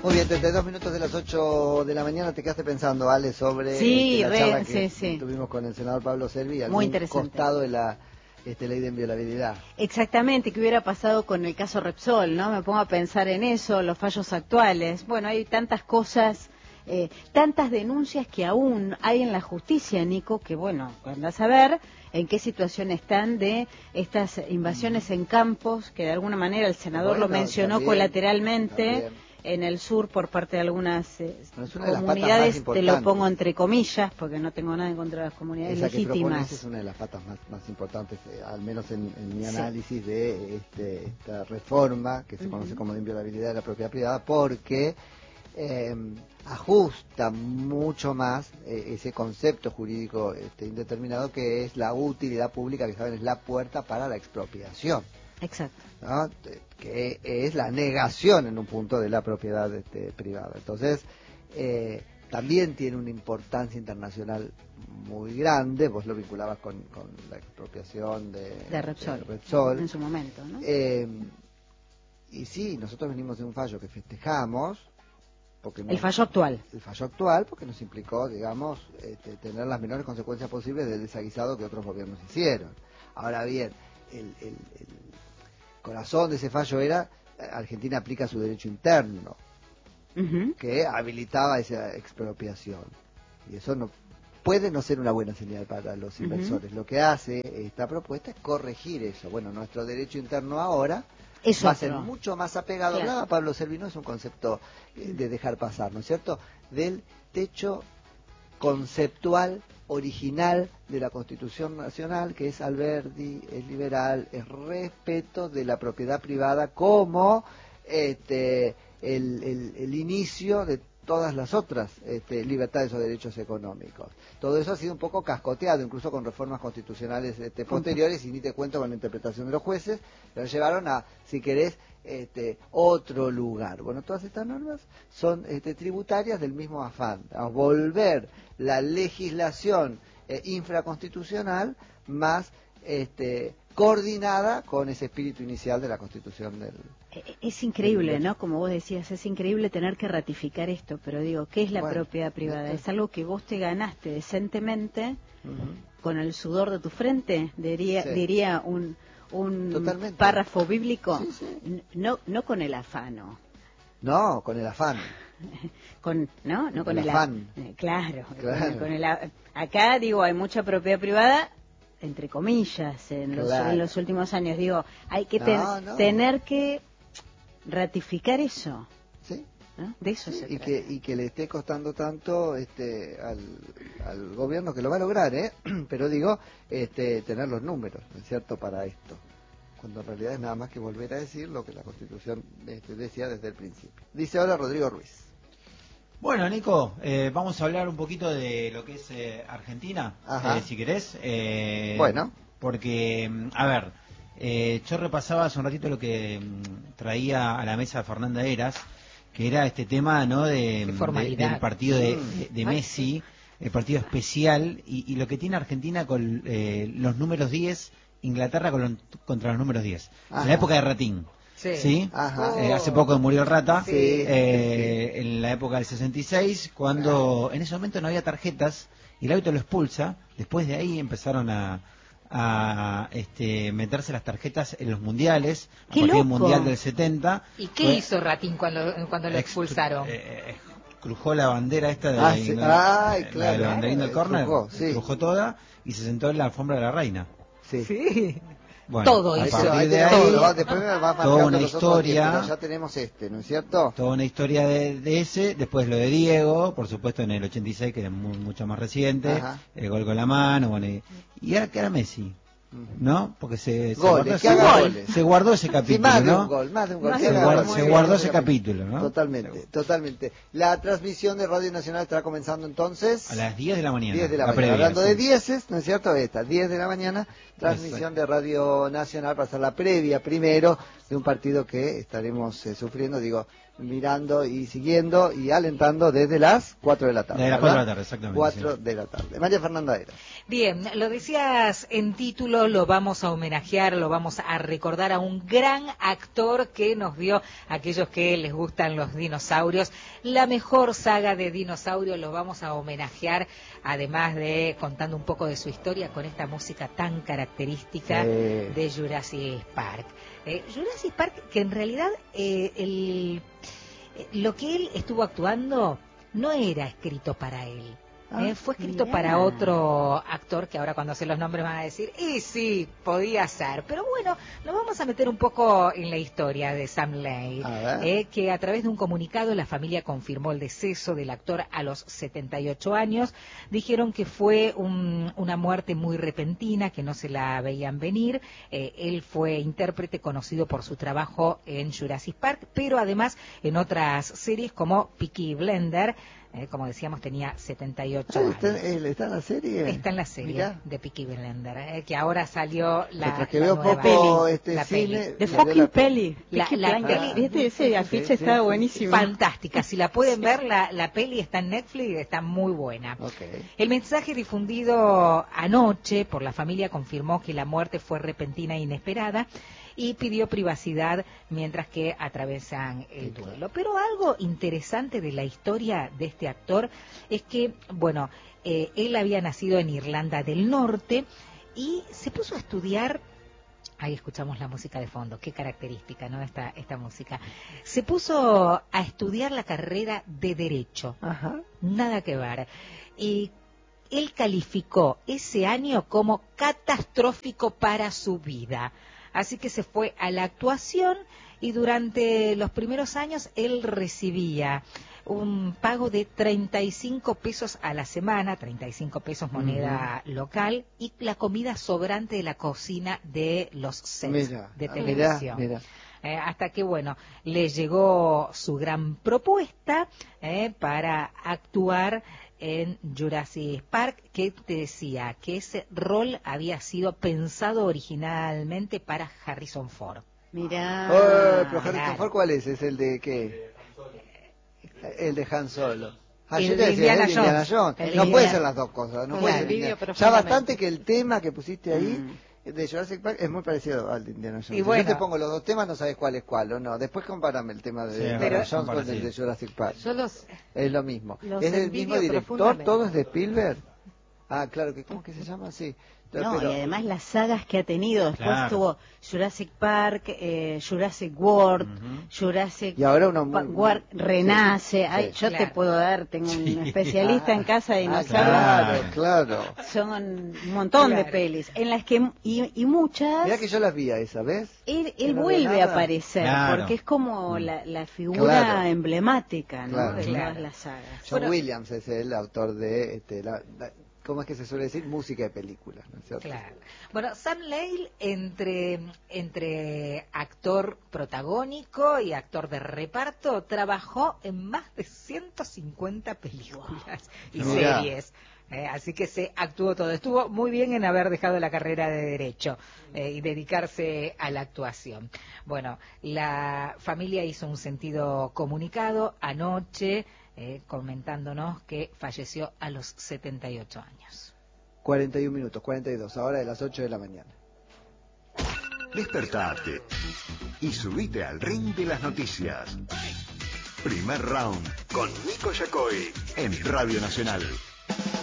Muy bien, 32 minutos de las 8 de la mañana. Te quedaste pensando, Ale, sobre la charla que tuvimos con el senador Pablo Selvi, muy al costado de la ley de inviolabilidad. Exactamente, ¿qué hubiera pasado con el caso Repsol? ¿No? Me pongo a pensar en eso, los fallos actuales. Bueno, hay tantas cosas, tantas denuncias que aún hay en la justicia, Nico, que bueno, andás a ver en qué situación están de estas invasiones en campos, que de alguna manera el senador lo mencionó colateralmente. En el sur por parte de algunas comunidades, te lo pongo entre comillas, porque no tengo nada en contra de las comunidades legítimas. Es una de las patas más importantes, al menos en mi análisis de esta reforma, que se conoce como de inviolabilidad de la propiedad privada, porque ajusta mucho más ese concepto jurídico indeterminado que es la utilidad pública, que saben es la puerta para la expropiación. Exacto. ¿No? Que es la negación en un punto de la propiedad privada. Entonces, también tiene una importancia internacional muy grande. Vos lo vinculabas con la expropiación de Repsol en su momento, ¿no? Y sí, nosotros venimos de un fallo que festejamos. El fallo actual. El fallo actual, porque nos implicó, digamos, tener las menores consecuencias posibles del desaguisado que otros gobiernos hicieron. Ahora bien, el corazón de ese fallo era Argentina aplica su derecho interno, que habilitaba esa expropiación, y eso no puede no ser una buena señal para los inversores. Lo que hace esta propuesta es corregir eso. Bueno, nuestro derecho interno ahora va a ser mucho más apegado. Hablaba Pablo Selvi, no es un concepto de dejar pasar, ¿no es cierto?, del techo conceptual original de la Constitución Nacional, que es Alberdi, es liberal, es respeto de la propiedad privada como el inicio de todas las otras libertades o derechos económicos. Todo eso ha sido un poco cascoteado, incluso con reformas constitucionales posteriores, y ni te cuento con la interpretación de los jueces, pero llevaron a, si querés, otro lugar. Bueno, todas estas normas son tributarias del mismo afán, a volver la legislación infraconstitucional más coordinada con ese espíritu inicial de la Constitución del... Es increíble, ¿no? Como vos decías, es increíble tener que ratificar esto, pero digo, ¿qué es la propiedad privada? Es algo que vos te ganaste decentemente con el sudor de tu frente, diría un párrafo bíblico, no con el afano. No, con el afán. No con el afán. Claro. Acá, digo, hay mucha propiedad privada, entre comillas, en los últimos años. Digo, hay que tener que ratificar eso. Sí. ¿No? De eso se trata. Y que le esté costando tanto al gobierno, que lo va a lograr, pero digo, tener los números, ¿no es cierto?, para esto, cuando en realidad es nada más que volver a decir lo que la Constitución decía desde el principio. Dice ahora Rodrigo Ruiz. Bueno, Nico, vamos a hablar un poquito de lo que es Argentina, si querés. Bueno. Porque, a ver, yo repasaba hace un ratito lo que traía a la mesa Fernanda Heras, que era este tema, ¿no?, del partido de Messi, el partido especial, y lo que tiene Argentina con los números 10, Inglaterra contra los números 10. En la época de Ratín. Sí. Hace poco murió el Rata, en la época del 66, cuando en ese momento no había tarjetas y el árbitro lo expulsa. Después de ahí empezaron a meterse las tarjetas en los mundiales, a partir del mundial del 70. ¿Y qué hizo Ratín cuando lo expulsaron? Crujó la bandera esta de la banderina del córner, crujó toda y se sentó en la alfombra de la reina. Sí. Bueno, todo a hizo. partir de ahí, después me va toda una historia, pero ya tenemos ¿no es cierto? Toda una historia de ese, después lo de Diego, por supuesto en el 86, que es mucho más reciente, el gol con la mano, bueno, y ahora que era Messi, ¿no? Porque se guardó ese capítulo, más de ¿no? un gol, se guardó ese capítulo, ¿no? Totalmente. La transmisión de Radio Nacional estará comenzando entonces a las 10 de la mañana. 10 de la mañana. Previa, hablando de 10, ¿no es cierto? 10 de la mañana, transmisión de Radio Nacional para hacer la previa primero de un partido que estaremos sufriendo, mirando y siguiendo y alentando desde las 4 de la tarde. Desde las 4 de la tarde, exactamente. 4 de la tarde. María Fernanda Heras. Bien, lo decías en título, lo vamos a homenajear, lo vamos a recordar a un gran actor que nos dio, a aquellos que les gustan los dinosaurios, la mejor saga de dinosaurios, lo vamos a homenajear, además de contando un poco de su historia con esta música tan característica de Jurassic Park. Jurassic Park, que en realidad lo que él estuvo actuando no era escrito para él. Fue escrito para otro actor que ahora cuando se los nombres van a decir, y sí, podía ser. Pero bueno, nos vamos a meter un poco en la historia de Sam Neill, que a través de un comunicado la familia confirmó el deceso del actor a los 78 años. Dijeron que fue una muerte muy repentina, que no se la veían venir. Él fue intérprete conocido por su trabajo en Jurassic Park, pero además en otras series como Peaky Blinders. Como decíamos, tenía 78 años. ¿Está en la serie? Está en la serie de Peaky Blinders, que ahora salió la veo nueva poco la cine. De fucking peli. La peli, ¿viste? Ese afiche estaba buenísimo. Fantástica. Si la pueden ver, la peli está en Netflix, está muy buena. El mensaje difundido anoche por la familia confirmó que la muerte fue repentina e inesperada y pidió privacidad mientras que atravesan el duelo. Pero algo interesante de la historia de este actor es que, bueno, él había nacido en Irlanda del Norte y se puso a estudiar. Ahí escuchamos la música de fondo, qué característica, ¿no? Esta música. Se puso a estudiar la carrera de Derecho. Nada que ver. Y él calificó ese año como catastrófico para su vida. Así que se fue a la actuación y durante los primeros años él recibía un pago de 35 pesos a la semana, 35 pesos moneda local, y la comida sobrante de la cocina de los sets de televisión. Mira. Hasta que, bueno, le llegó su gran propuesta para actuar en Jurassic Park, que te decía que ese rol había sido pensado originalmente para Harrison Ford. Mirá. Pero Harrison Ford, ¿cuál es? ¿Es el de qué? El de Han Solo. El de Indiana Jones. No puede ser las dos cosas. No puede ser. Ya bastante que el tema que pusiste ahí de Jurassic Park es muy parecido al de Indiana Jones. Bueno, si yo te pongo los dos temas, no sabes cuál es cuál, ¿o no? Después compárame el tema de Indiana Jones con el de Jurassic Park. Es lo mismo. ¿Es el mismo director? ¿Todo es de Spielberg? Ah, claro, ¿cómo que se llama? Sí. No, y además las sagas que ha tenido. Después tuvo Jurassic Park, Jurassic World, Jurassic y ahora World Renace. Yo te puedo dar, tengo un especialista en casa de dinosaurios. Claro. Son un montón de pelis en las que y muchas. Mira que yo las vi a esa vez. Él vuelve a aparecer porque es como la figura emblemática, ¿no? De todas las sagas. John Williams es el autor de ¿cómo es que se suele decir? Música de películas, ¿no es cierto? Claro. Bueno, Sam Neill, entre actor protagónico y actor de reparto, trabajó en más de 150 películas y series. Así que se actuó todo. Estuvo muy bien en haber dejado la carrera de Derecho y dedicarse a la actuación. Bueno, la familia hizo un sentido comunicado anoche, comentándonos que falleció a los 78 años. 41 minutos, 42, ahora de las 8 de la mañana. Despertate y subite al ring de las noticias. Primer round con Nico Yacoy en Radio Nacional.